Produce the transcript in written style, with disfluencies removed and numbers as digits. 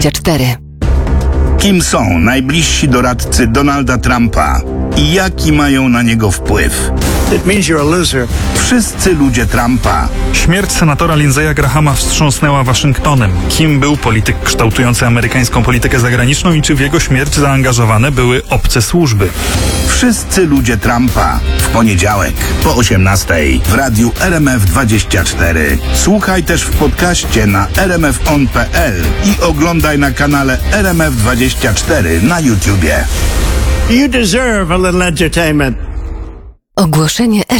RMF24. Kim są najbliżsi doradcy Donalda Trumpa i jaki mają na niego wpływ? It means you're a loser. Wszyscy ludzie Trumpa. Śmierć senatora Lindsaya Grahama wstrząsnęła Waszyngtonem. Kim był polityk kształtujący amerykańską politykę zagraniczną i czy w jego śmierć zaangażowane były obce służby? Wszyscy ludzie Trumpa. W poniedziałek po 18:00 w radiu RMF24. Słuchaj też w podcaście na rmfon.pl i oglądaj na kanale RMF24 na YouTubie. You deserve a little entertainment. Ogłoszenie